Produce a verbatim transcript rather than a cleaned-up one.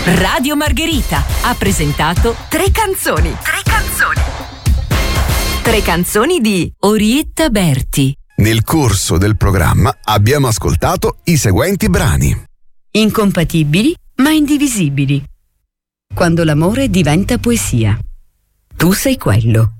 Radio Margherita ha presentato Tre canzoni. Tre canzoni. Tre canzoni di Orietta Berti. Nel corso del programma abbiamo ascoltato i seguenti brani: Incompatibili ma indivisibili. Quando l'amore diventa poesia. Tu sei quello.